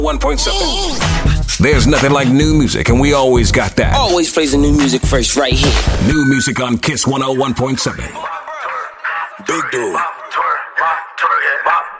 1.7. There's nothing like new music, and we always got that. Always plays the new music first right here. New music on Kiss 101.7. Big dude.